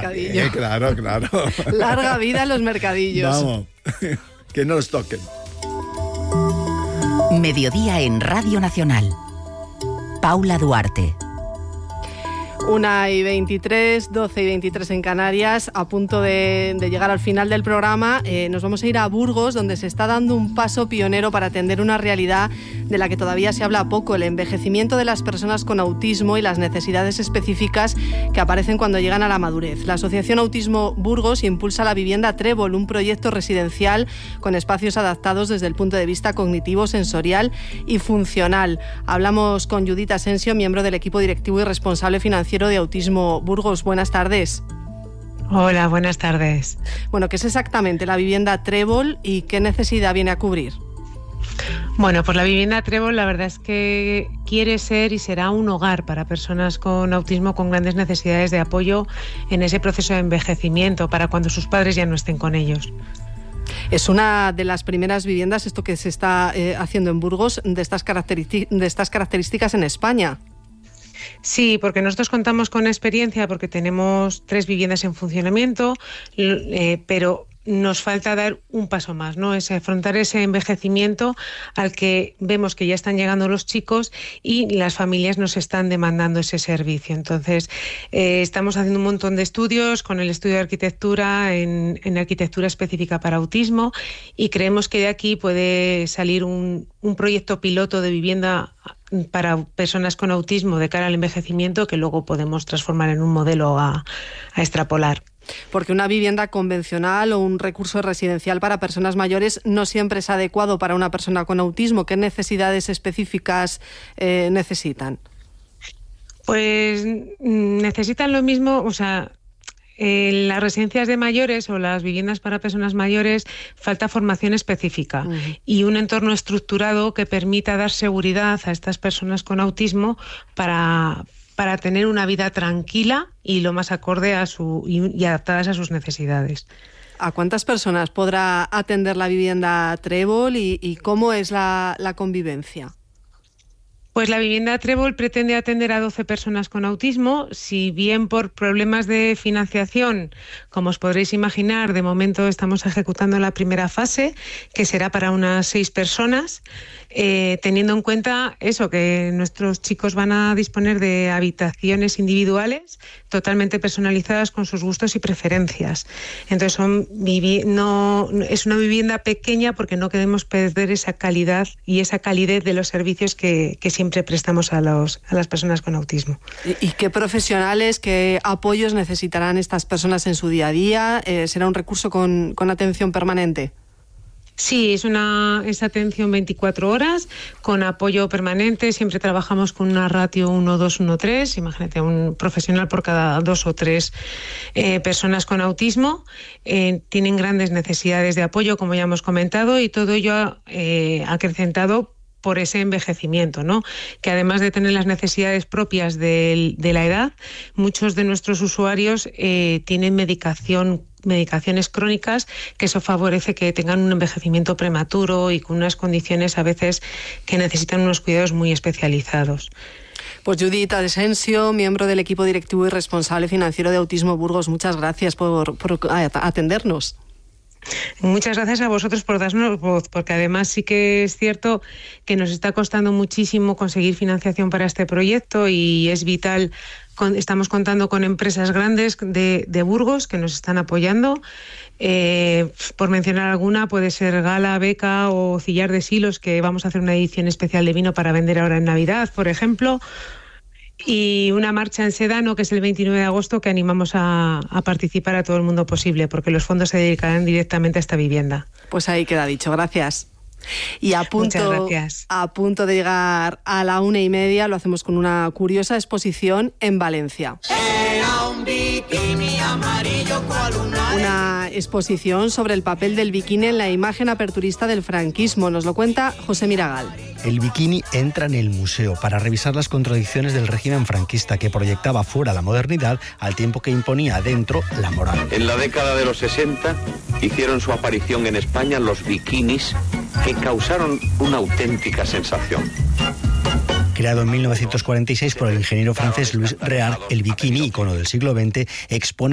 mercadillo. Claro. Larga vida a los mercadillos. Vamos, que no los toquen. Mediodía en Radio Nacional. Paula Duarte. 1:23, 12:23 en Canarias, a punto de llegar al final del programa. Nos vamos a ir a Burgos, donde se está dando un paso pionero para atender una realidad de la que todavía se habla poco: el envejecimiento de las personas con autismo y las necesidades específicas que aparecen cuando llegan a la madurez. La Asociación Autismo Burgos impulsa la vivienda Trébol, un proyecto residencial con espacios adaptados desde el punto de vista cognitivo, sensorial y funcional. Hablamos con Judith Asensio, miembro del equipo directivo y responsable financiero de Autismo Burgos. Buenas tardes. Hola, buenas tardes. Bueno, ¿qué es exactamente la vivienda Trébol y qué necesidad viene a cubrir? Bueno, pues la vivienda Trébol, la verdad es que quiere ser y será un hogar para personas con autismo con grandes necesidades de apoyo en ese proceso de envejecimiento, para cuando sus padres ya no estén con ellos. Es una de las primeras viviendas, esto que se está haciendo en Burgos, de estas características en España. Sí, porque nosotros contamos con experiencia, porque tenemos 3 viviendas en funcionamiento, pero nos falta dar un paso más, ¿no? Es afrontar ese envejecimiento al que vemos que ya están llegando los chicos y las familias nos están demandando ese servicio. Entonces, estamos haciendo un montón de estudios con el estudio de arquitectura en arquitectura específica para autismo, y creemos que de aquí puede salir un proyecto piloto de vivienda para personas con autismo de cara al envejecimiento, que luego podemos transformar en un modelo a extrapolar. Porque una vivienda convencional o un recurso residencial para personas mayores no siempre es adecuado para una persona con autismo. ¿Qué necesidades específicas necesitan? Pues necesitan lo mismo, o sea, en las residencias de mayores o las viviendas para personas mayores falta formación específica y un entorno estructurado que permita dar seguridad a estas personas con autismo para tener una vida tranquila y lo más acorde y adaptadas a sus necesidades. ¿A cuántas personas podrá atender la vivienda Trébol y cómo es la convivencia? Pues la vivienda Trébol pretende atender a 12 personas con autismo. Si bien por problemas de financiación, como os podréis imaginar, de momento estamos ejecutando la primera fase, que será para unas 6 personas, teniendo en cuenta eso, que nuestros chicos van a disponer de habitaciones individuales totalmente personalizadas con sus gustos y preferencias. Entonces es una vivienda pequeña porque no queremos perder esa calidad y esa calidez de los servicios que siempre prestamos a las personas con autismo. ¿Y qué profesionales, qué apoyos necesitarán estas personas en su día a día? ¿Será un recurso con atención permanente? Sí, es atención 24 horas con apoyo permanente. Siempre trabajamos con una ratio 1-2-1-3. Imagínate, un profesional por cada 2 o 3 personas con autismo. Tienen grandes necesidades de apoyo, como ya hemos comentado, y todo ello acrecentado por ese envejecimiento, ¿no? Que además de tener las necesidades propias de la edad, muchos de nuestros usuarios tienen medicaciones crónicas, que eso favorece que tengan un envejecimiento prematuro y con unas condiciones a veces que necesitan unos cuidados muy especializados. Pues Judith Asensio, miembro del equipo directivo y responsable financiero de Autismo Burgos, muchas gracias por atendernos. Muchas gracias a vosotros por darnos voz, porque además sí que es cierto que nos está costando muchísimo conseguir financiación para este proyecto y es vital. Estamos contando con empresas grandes de Burgos que nos están apoyando. Por mencionar alguna, puede ser Gala, Beca o Cillar de Silos, que vamos a hacer una edición especial de vino para vender ahora en Navidad, por ejemplo. Y una marcha en Sedano, que es el 29 de agosto, que animamos a participar a todo el mundo posible, porque los fondos se dedicarán directamente a esta vivienda. Pues ahí queda dicho, gracias. Y a punto de llegar a la 1:30, lo hacemos con una curiosa exposición en Valencia. Era un bikini amarillo cual Una exposición sobre el papel del bikini en la imagen aperturista del franquismo. Nos lo cuenta José Miragal. El bikini entra en el museo para revisar las contradicciones del régimen franquista, que proyectaba fuera la modernidad al tiempo que imponía dentro la moral. En la década de los 60 hicieron su aparición en España los bikinis, que causaron una auténtica sensación. Creado en 1946 por el ingeniero francés Louis Réard, el bikini, icono del siglo XX, expone